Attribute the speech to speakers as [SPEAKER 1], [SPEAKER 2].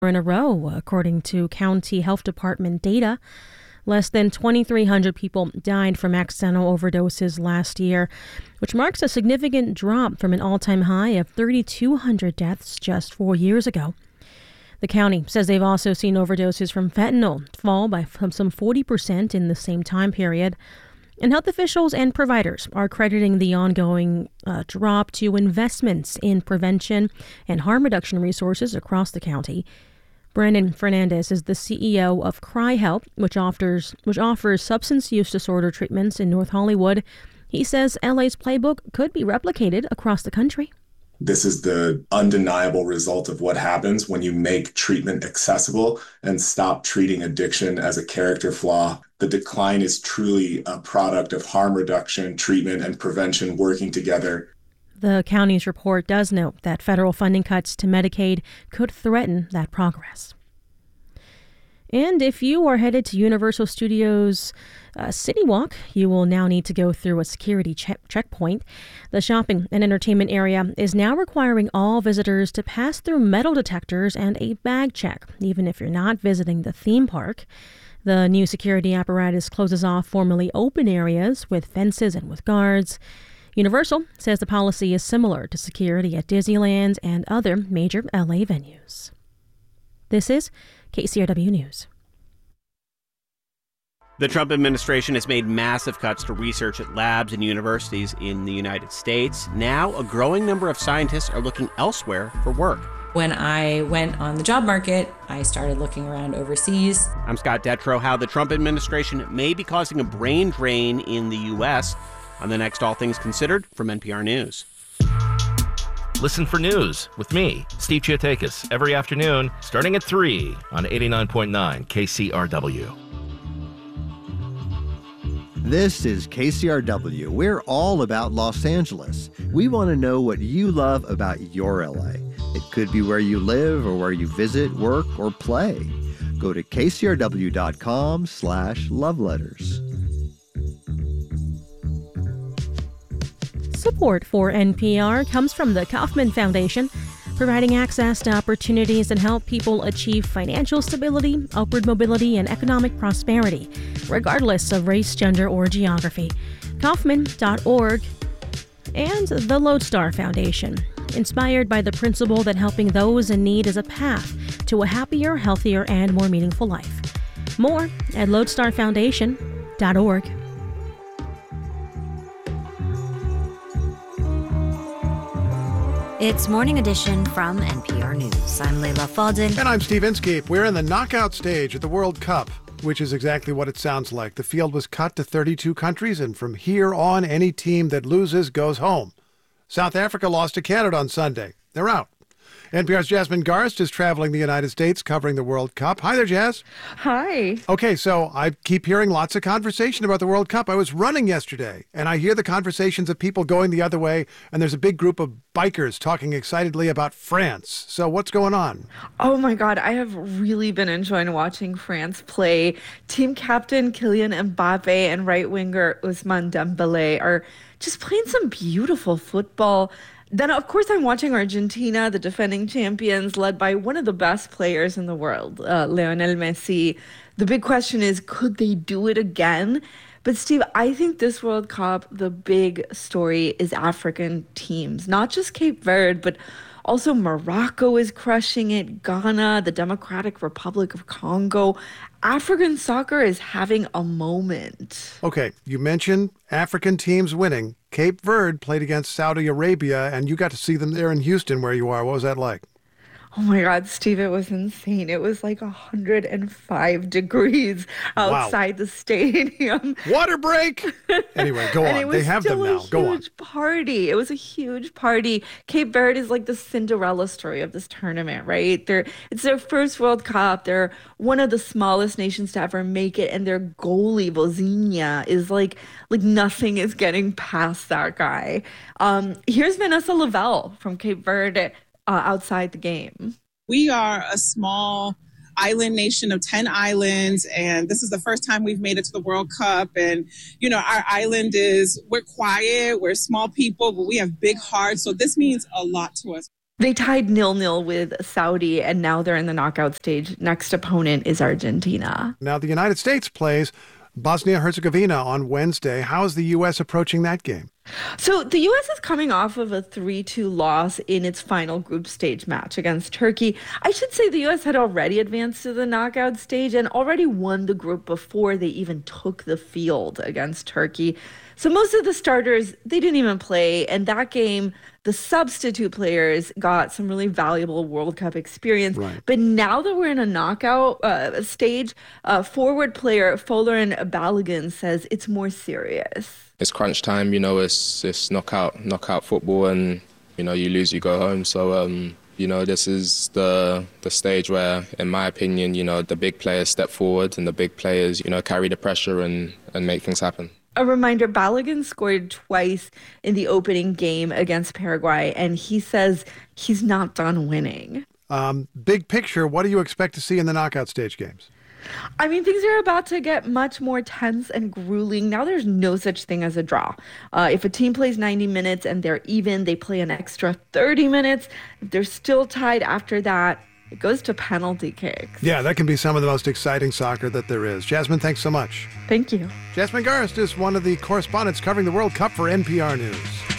[SPEAKER 1] in a row, according to county health department data. Less than 2,300 people died from accidental overdoses last year, which marks a significant drop from an all-time high of 3,200 deaths just 4 years ago. The county says they've also seen overdoses from fentanyl fall by some 40% in the same time period. And health officials and providers are crediting the ongoing drop to investments in prevention and harm reduction resources across the county. Brandon Fernandez is the CEO of CryHelp, which offers substance use disorder treatments in North Hollywood. He says LA's playbook could be replicated across the country.
[SPEAKER 2] This is the undeniable result of what happens when you make treatment accessible and stop treating addiction as a character flaw. The decline is truly a product of harm reduction, treatment, and prevention working together.
[SPEAKER 1] The county's report does note that federal funding cuts to Medicaid could threaten that progress. And if you are headed to Universal Studios City Walk, you will now need to go through a security checkpoint. The shopping and entertainment area is now requiring all visitors to pass through metal detectors and a bag check, even if you're not visiting the theme park. The new security apparatus closes off formerly open areas with fences and with guards. Universal says the policy is similar to security at Disneyland and other major LA venues. This is KCRW News.
[SPEAKER 3] The Trump administration has made massive cuts to research at labs and universities in the United States. Now, a growing number of scientists are looking elsewhere for work.
[SPEAKER 4] When I went on the job market, I started looking around overseas.
[SPEAKER 3] I'm Scott Detrow. How the Trump administration may be causing a brain drain in the U.S. on the next All Things Considered from NPR News.
[SPEAKER 5] Listen for news with me, Steve Chiotakis, every afternoon starting at 3 on 89.9 KCRW.
[SPEAKER 6] This is KCRW. We're all about Los Angeles. We want to know what you love about your LA. It could be where you live or where you visit, work, or play. Go to kcrw.com/loveletters.
[SPEAKER 1] Support for NPR comes from the Kauffman Foundation, providing access to opportunities that help people achieve financial stability, upward mobility, and economic prosperity, regardless of race, gender, or geography. Kauffman.org. And the Lodestar Foundation, inspired by the principle that helping those in need is a path to a happier, healthier, and more meaningful life. More at lodestarfoundation.org.
[SPEAKER 7] It's Morning Edition from NPR News. I'm Leila Fadel.
[SPEAKER 8] And I'm Steve Inskeep. We're in the knockout stage at the World Cup, which is exactly what it sounds like. The field was cut to 32 countries, and from here on, any team that loses goes home. South Africa lost to Canada on Sunday. They're out. NPR's Jasmine Garst is traveling the United States covering the World Cup. Hi there, Jazz.
[SPEAKER 9] Hi.
[SPEAKER 8] Okay, so I keep hearing lots of conversation about the World Cup. I was running yesterday, and I hear the conversations of people going the other way, and there's a big group of bikers talking excitedly about France. So what's going on?
[SPEAKER 9] Oh my God, I have really been enjoying watching France play. Team captain Kylian Mbappe and right winger Ousmane Dembélé are just playing some beautiful football. Then, of course, I'm watching Argentina, the defending champions, led by one of the best players in the world, Lionel Messi. The big question is, could they do it again? But, Steve, I think this World Cup, the big story is African teams, not just Cape Verde, but also Morocco is crushing it, Ghana, the Democratic Republic of Congo. African soccer is having a moment.
[SPEAKER 8] Okay, you mentioned African teams winning. Cape Verde played against Saudi Arabia, and you got to see them there in Houston where you are. What was that like?
[SPEAKER 9] Oh my God, Steve, it was insane. It was like 105 degrees outside the stadium.
[SPEAKER 8] Water break! Anyway, go on. They have them now. Go on.
[SPEAKER 9] It was a huge party. Cape Verde is like the Cinderella story of this tournament, right? It's their first World Cup. They're one of the smallest nations to ever make it, and their goalie, Vozinha, is like nothing is getting past that guy. Here's Vanessa Lavelle from Cape Verde. Outside the game.
[SPEAKER 10] We are a small island nation of 10 islands, and this is the first time we've made it to the World Cup. And, you know, our island we're quiet, we're small people, but we have big hearts. So this means a lot to us.
[SPEAKER 9] They tied 0-0 with Saudi, and now they're in the knockout stage. Next opponent is Argentina.
[SPEAKER 8] Now, the United States plays Bosnia-Herzegovina on Wednesday. How is the U.S. approaching that game?
[SPEAKER 9] So the U.S. is coming off of a 3-2 loss in its final group stage match against Turkey. I should say the U.S. had already advanced to the knockout stage and already won the group before they even took the field against Turkey. So most of the starters, they didn't even play. And that game, the substitute players got some really valuable World Cup experience.
[SPEAKER 8] Right.
[SPEAKER 9] But now that we're in a knockout stage, forward player Folarin Balogun says it's more serious.
[SPEAKER 11] It's crunch time, it's knockout football, and, you lose, you go home. So, this is the stage where, in my opinion, the big players step forward and the big players, carry the pressure and make things happen.
[SPEAKER 9] A reminder, Balogun scored twice in the opening game against Paraguay, and he says he's not done winning.
[SPEAKER 8] Big picture, what do you expect to see in the knockout stage games?
[SPEAKER 9] I mean, things are about to get much more tense and grueling. Now there's no such thing as a draw. If a team plays 90 minutes and they're even, they play an extra 30 minutes. If they're still tied after that, it goes to penalty kicks.
[SPEAKER 8] Yeah, that can be some of the most exciting soccer that there is. Jasmine, thanks so much.
[SPEAKER 9] Thank you.
[SPEAKER 8] Jasmine Garsd is one of the correspondents covering the World Cup for NPR News.